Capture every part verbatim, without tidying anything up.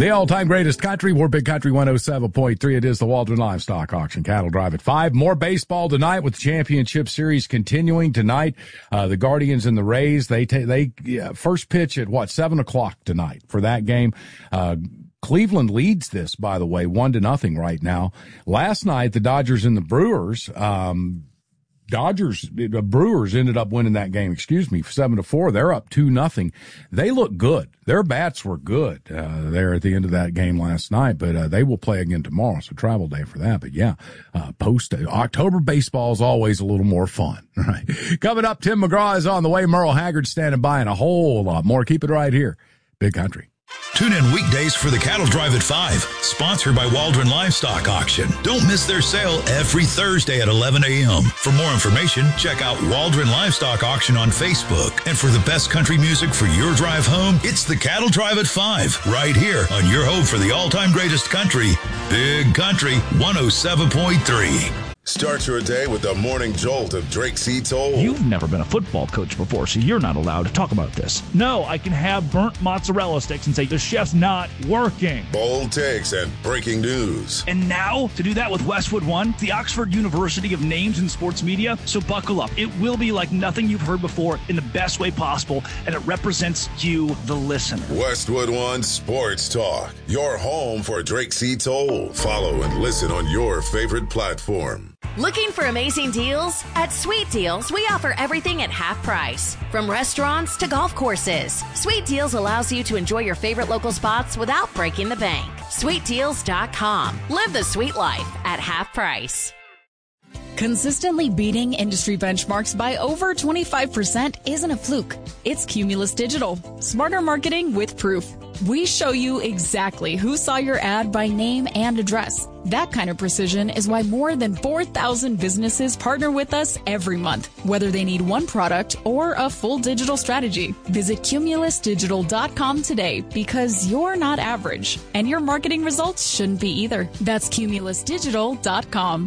The all-time greatest country, we're Big Country one oh seven point three. It is the Waldron Livestock Auction Cattle Drive at five. More baseball tonight with the Championship Series continuing tonight. Uh, the Guardians and the Rays, they ta- they yeah, first pitch at, what, seven o'clock tonight for that game. Uh, Cleveland leads this, by the way, one to nothing right now. Last night, the Dodgers and the Brewers, um, Dodgers, the Brewers ended up winning that game, excuse me, seven to four. They're up two nothing. They look good. Their bats were good, uh, there at the end of that game last night, but, uh, they will play again tomorrow. So travel day for that. But yeah, uh, post October baseball is always a little more fun, right? Coming up, Tim McGraw is on the way. Merle Haggard standing by and a whole lot more. Keep it right here. Big Country. Tune in weekdays for the Cattle Drive at five, sponsored by Waldron Livestock Auction. Don't miss their sale every Thursday at eleven a.m. For more information, check out Waldron Livestock Auction on Facebook. And for the best country music for your drive home, it's the Cattle Drive at five, right here on your home for the all-time greatest country, Big Country one oh seven point three. Start your day with the morning jolt of Drake C. Toll. You've never been a football coach before, so you're not allowed to talk about this. No, I can have burnt mozzarella sticks and say the chef's not working. Bold takes and breaking news. And now, to do that with Westwood One, the Oxford University of Names in Sports Media. So buckle up. It will be like nothing you've heard before in the best way possible, and it represents you, the listener. Westwood One Sports Talk, your home for Drake C. Toll. Follow and listen on your favorite platform. Looking for amazing deals? At Sweet Deals, we offer everything at half price. From restaurants to golf courses, Sweet Deals allows you to enjoy your favorite local spots without breaking the bank. sweet deals dot com. Live the sweet life at half price. Consistently beating industry benchmarks by over twenty-five percent isn't a fluke. It's Cumulus Digital. Smarter marketing with proof. We show you exactly who saw your ad by name and address. That kind of precision is why more than four thousand businesses partner with us every month, whether they need one product or a full digital strategy. Visit cumulus digital dot com today because you're not average, and your marketing results shouldn't be either. That's cumulus digital dot com.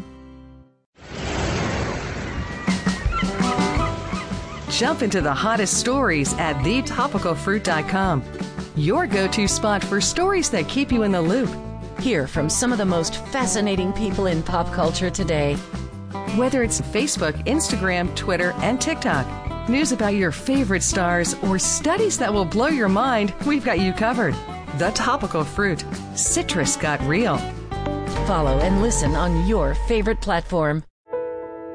Jump into the hottest stories at the topical fruit dot com. Your go-to spot for stories that keep you in the loop. Hear from some of the most fascinating people in pop culture today. Whether it's Facebook, Instagram, Twitter, and TikTok, news about your favorite stars, or studies that will blow your mind, we've got you covered. The Topical Fruit. Citrus got real. Follow and listen on your favorite platform.